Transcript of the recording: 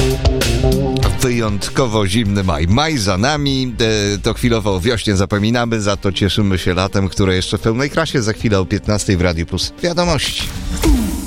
Wyjątkowo zimny maj. Maj za nami, to chwilowo o wiośnie zapominamy, za to cieszymy się latem, które jeszcze w pełnej krasie za chwilę o 15 w Radiu Plus. Wiadomości.